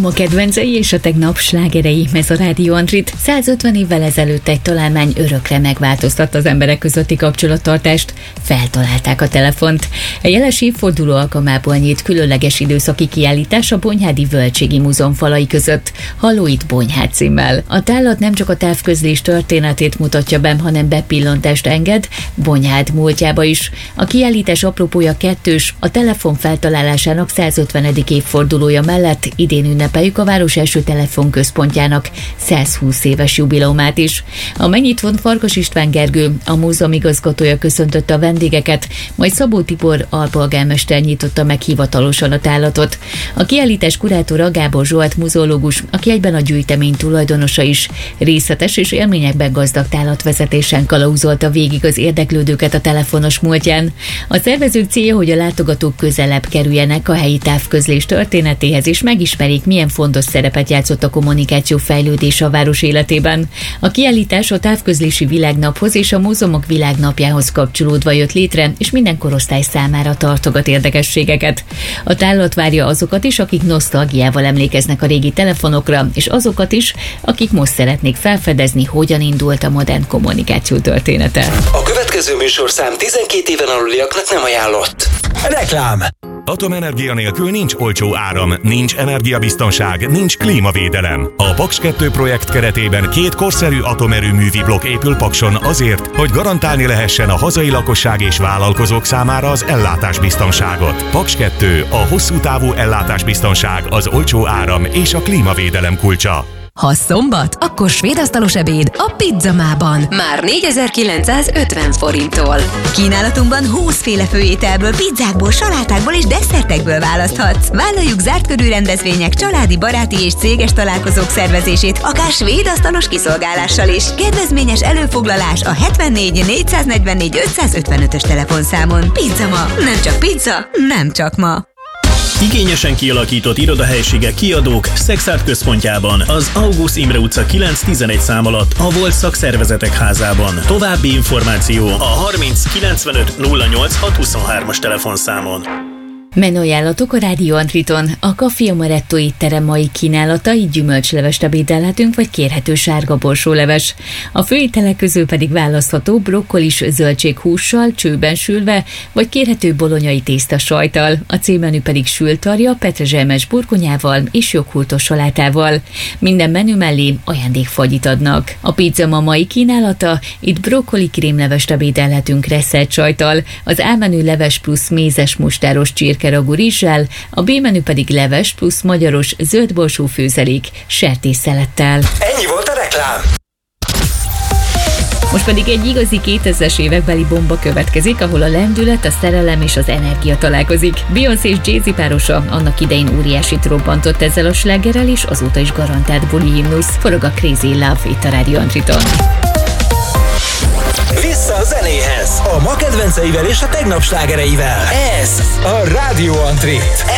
Ma kedvencei és a tegnap slágerei, ez a Rádió Antrit. 150 évvel ezelőtt egy találmány örökre megváltoztatta az emberek közötti kapcsolattartást. Feltalálták a telefont. A jeles évforduló alkalmából nyílt különleges időszaki kiállítás a Bonyhádi Völgységi Múzeum falai között, Halló itt Bonyhád címmel. A tárlat nem csak a távközlés történetét mutatja be, hanem bepillantást enged Bonyhád múltjába is. A kiállítás apropója kettős, a telefon feltalálásának 150. évfordulója mellett idén ünnepeljük a város első telefonközpontjának 120 éves jubileumát is. A megnyitón Farkas István Gergő, a múzeum igazgatója köszöntötte a vendégeket, majd Szabó Tibor alpolgármester nyitotta meg hivatalosan a tárlatot. A kiállítás kurátora Gábor Zsolt muzeológus, aki egyben a gyűjtemény tulajdonosa is, részletes és élményekben gazdag tárlatvezetésen kalauzolta végig az érdeklődőket a telefonos múltján. A szervezők célja, hogy a látogatók közelebb kerüljenek a helyi távközlés történetéhez, és megismerjék, milyen fontos szerepet játszott a kommunikáció fejlődése a város életében. A kiállítás a távközlési világnaphoz és a múzeumok világnapjához kapcsolódva jött létre, és minden korosztály számára tartogat érdekességeket. A tárlat várja azokat is, akik nosztalgiával emlékeznek a régi telefonokra, és azokat is, akik most szeretnék felfedezni, hogyan indult a modern kommunikáció története. A következő műsorszám 12 éven aluliaknak nem ajánlott. Reklám! Atomenergia nélkül nincs olcsó áram, nincs energiabiztonság, nincs klímavédelem. A Paks 2 projekt keretében 2 korszerű atomerőművi blokk épül Pakson azért, hogy garantálni lehessen a hazai lakosság és vállalkozók számára az ellátásbiztonságot. Paks 2, a hosszú távú ellátásbiztonság, az olcsó áram és a klímavédelem kulcsa. Ha szombat, akkor svédasztalos ebéd a Pizzamában. Már 4950 forinttól. Kínálatunkban 20 féle főételből, pizzákból, salátákból és desszertekből választhatsz. Vállaljuk zárt körű rendezvények, családi, baráti és céges találkozók szervezését, akár svédasztalos kiszolgálással is. Kedvezményes előfoglalás a 74 444 555-ös telefonszámon. Pizzama. Nem csak pizza, nem csak ma. Igényesen kialakított irodahelyiségek, kiadók Szexárd központjában, az August Imre utca 9-11 szám alatt, a Volt Szakszervezetek házában. További információ a 30 95 08 623-as telefonszámon. Menüajánlatok a Rádió Antriton. A Café Amaretto étterem mai kínálata, így gyümölcslevest ebédelhetünk, vagy kérhető sárga borsóleves. A főételek közül pedig választható brokkolis zöldséghússal, csőben sülve, vagy kérhető bolonyai tészta sajttal. A célmenü pedig sültarja, petrezselmes burgonyával és joghurtos salátával. Minden menü mellé ajándékfagyit adnak. A Pizzama mai kínálata, itt brokkoli krémlevest ebédelhetünk resszelt sajttal, az A-menü leves plusz mézes mustáros csirkeragú rizssel, a B-menü pedig leves plusz magyaros zöldborsó főzelék sertésszelettel. Ennyi volt a reklám! Most pedig egy igazi 2000-es évekbeli bomba következik, ahol a lendület, a szerelem és az energia találkozik. Beyoncé és Jay-Z párosa annak idején óriásit robbantott ezzel a slágerrel, és azóta is garantált buli himnusz. Forog a Crazy Love itt a Rádió Antriton. Vissza a zenéhez! A ma kedvenceivel és a tegnap slágereivel. Ez a Rádió Antrit.